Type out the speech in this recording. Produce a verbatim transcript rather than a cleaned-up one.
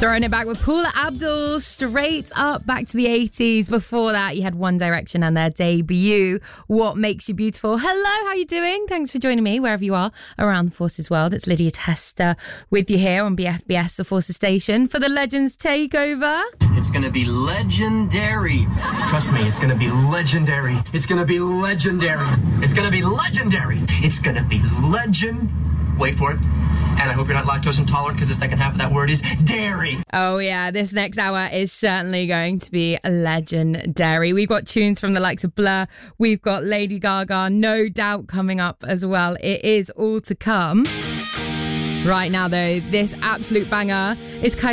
Throwing it back with Paula Abdul, straight up back to the eighties. Before that, you had One Direction and their debut, What Makes You Beautiful. Hello, how you doing? Thanks for joining me wherever you are around the Forces world. It's Lydia Tester with you here on B F B S, the Forces station, for the Legends Takeover. It's going to be legendary. Trust me, it's going to be legendary. It's going to be legendary. It's going to be legendary. It's going to be legend. Wait for it. And I hope you're not lactose intolerant, because the second half of that word is dairy. Oh yeah, this next hour is certainly going to be legendary. We've got tunes from the likes of Blur. We've got Lady Gaga, No Doubt, coming up as well. It is all to come. Right now though, this absolute banger is